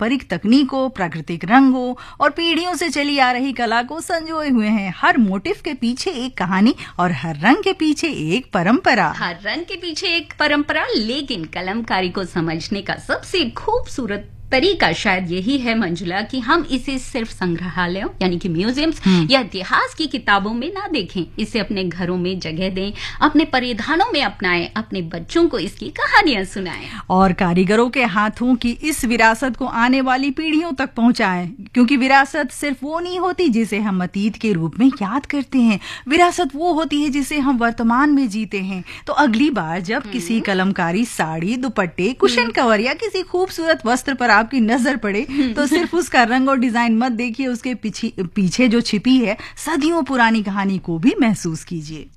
पारंपरिक तकनीकों, प्राकृतिक रंगों और पीढ़ियों से चली आ रही कला को संजोए हुए हैं। हर मोटिफ के पीछे एक कहानी और हर रंग के पीछे एक परंपरा। हर रंग के पीछे एक परंपरा, लेकिन कलमकारी को समझने का सबसे खूबसूरत तरीका शायद यही है मंजुला कि हम इसे सिर्फ संग्रहालयों यानी कि म्यूजियम्स या इतिहास की किताबों में ना देखें, इसे अपने घरों में जगह दें, अपने परिधानों में अपनाएं, अपने बच्चों को इसकी कहानियां सुनाएं और कारीगरों के हाथों की इस विरासत को आने वाली पीढ़ियों तक पहुंचाएं। क्योंकि विरासत सिर्फ वो नहीं होती जिसे हम अतीत के रूप में याद करते हैं, विरासत वो होती है जिसे हम वर्तमान में जीते हैं। तो अगली बार जब किसी कलमकारी साड़ी, दुपट्टे, कुशन कवर या किसी खूबसूरत वस्त्र पर आपकी नजर पड़े तो सिर्फ उसका रंग और डिजाइन मत देखिए, उसके पीछे जो छिपी है सदियों पुरानी कहानी को भी महसूस कीजिए।